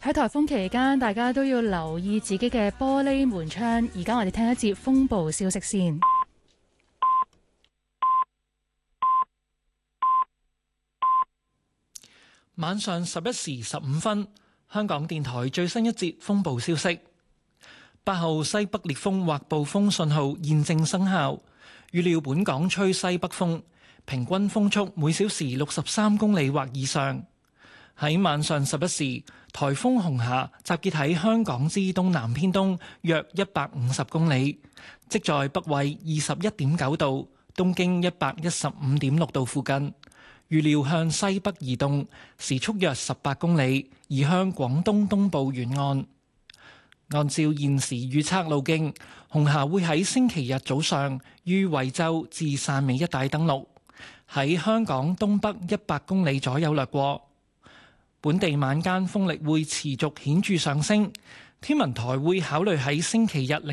喺颱風期間，大家都要留意自己嘅玻璃門窗。而家我哋聽一節風暴消息先。 晚上11時15分，香港電台最新一節風暴消息：8號西北烈風或暴風信號現正生效，預料本港吹西北風，平均風速每小時63公里或以上。喺晚上11時，颱風紅霞集結喺香港之東南偏東約150公里，即在北緯21.9度、東經115.6度附近。預料向西北移動，時速約18公里，移向廣東東部沿岸。按照現時預測路徑，紅霞會喺星期日早上於惠州至汕尾一帶登陸，喺香港東北100公里左右掠過。本地晚間風力會持續顯著上升，天文台會考慮喺星期日